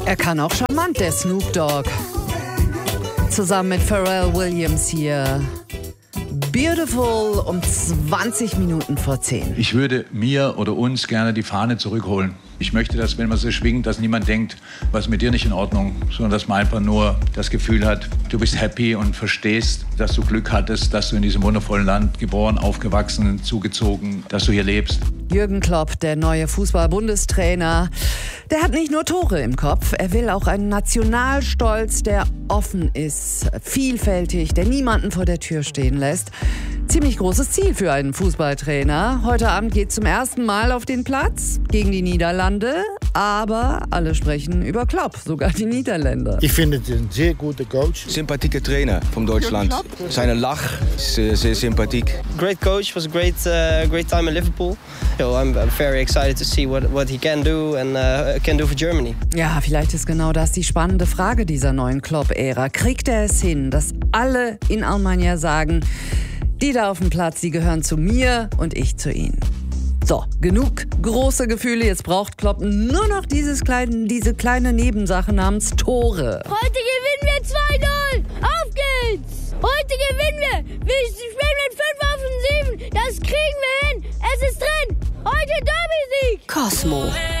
Er kann auch charmant, der Snoop Dogg. Zusammen mit Pharrell Williams hier. Beautiful um 20 Minuten vor 10. Ich würde mir oder uns gerne die Fahne zurückholen. Ich möchte, dass, wenn man sie schwingt, dass niemand denkt, was ist mit dir nicht in Ordnung, sondern dass man einfach nur das Gefühl hat, du bist happy und verstehst, dass du Glück hattest, dass du in diesem wundervollen Land geboren, aufgewachsen, zugezogen, dass du hier lebst. Jürgen Klopp, der neue Fußball-Bundestrainer, der hat nicht nur Tore im Kopf, er will auch einen Nationalstolz, der offen ist, vielfältig, der niemanden vor der Tür stehen lässt. Ziemlich großes Ziel für einen Fußballtrainer. Heute Abend geht zum ersten Mal auf den Platz gegen die Niederlande. Aber alle sprechen über Klopp, sogar die Niederländer. Ich finde het een zeer guter Coach. Sympathieke Trainer van Deutschland. Seine Lach is zeer sympathiek. Great coach, was a great time in Liverpool. I'm very excited to see what he can do and can do for Germany. Ja, vielleicht ist genau das die spannende Frage dieser neuen Klopp-Ära. Kriegt er es hin, dass alle in Almanya sagen, die da auf dem Platz, die gehören zu mir und ich zu ihnen? So, genug große Gefühle. Jetzt braucht Klopp nur noch diese kleine Nebensache namens Tore. Heute gewinnen wir 2-0. Auf geht's. Heute gewinnen wir. Wir spielen mit 5 Offensiven. Das kriegen wir hin. Es ist drin. Heute Derby-Sieg. Cosmo.